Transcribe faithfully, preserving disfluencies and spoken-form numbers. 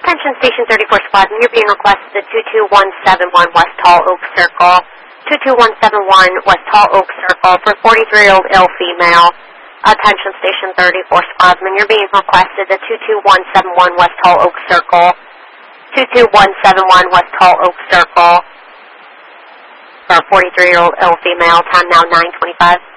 Attention Station thirty-four Squadron, you're being requested to two two one seven one West Tall Oak Circle. two two one seven one West Tall Oak Circle for forty-three-year-old ill female. Attention Station thirty-four Squadron, you're being requested to two two one seven one West Tall Oak Circle. two two one seven one West Tall Oak Circle for forty-three-year-old ill female. Time now nine twenty-five.